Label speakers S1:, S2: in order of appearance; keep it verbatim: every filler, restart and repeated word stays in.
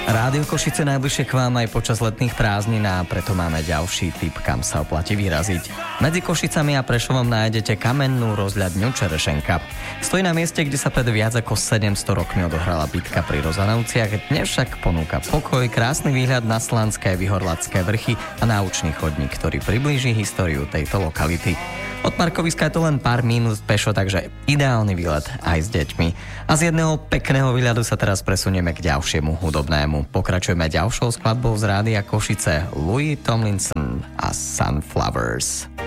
S1: Rádio Košice najbližšie k vám aj počas letných prázdnin a preto máme ďalší tip, kam sa oplatí vyraziť. Medzi Košicami a Prešovom nájdete kamennú rozhľadňu Čerešenka. Stojí na mieste, kde sa pred viac ako sedemsto rokmi odohrala bitka pri Rozanovciach, dnes však ponúka pokoj, krásny výhľad na Slanské, Vyhorlacké vrchy a náučný chodník, ktorý priblíži históriu tejto lokality. Od parkoviska je to len pár minút pešo, takže ideálny výlet aj s deťmi. A z jedného pekného výhľadu sa teraz presunieme k ďalšiemu hudobnému. Pokračujeme ďalšou skladbou z Rádia Košice, Louis Tomlinson a Sunflowers.